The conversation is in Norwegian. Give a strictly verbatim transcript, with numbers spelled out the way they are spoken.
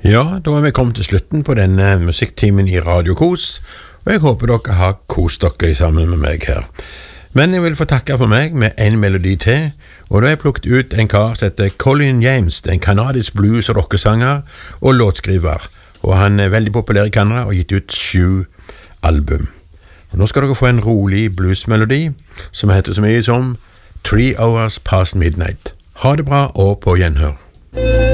Ja, da er vi kommet til slutten på denne musikktimen i Radio Kos, og jeg håper dere har kost dere sammen med meg her. Men jeg vil få takke for meg med en melodi til, og da har jeg plukket ut en kar som heter Colin James, en kanadisk blues- og rockesanger og låtskriver, og han er veldig populær i Canada og gitt ut sju album. Og nå skal dere få en rolig bluesmelodi som heter så mye som Three Hours Past Midnight. Ha det bra og på gjenhør.